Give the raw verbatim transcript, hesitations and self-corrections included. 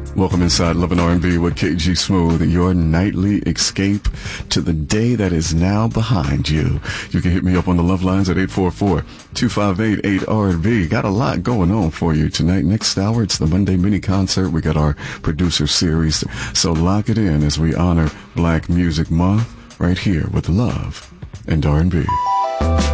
Welcome inside Love and R and B with K G Smooth, your nightly escape to the day that is now behind you. You can hit me up on the love lines at eight four four, two five eight, eight R and B. Got a lot going on for you tonight. Next hour, it's the Monday mini concert. We got our producer series. So lock it in as we honor Black Music Month right here with Love and R and B.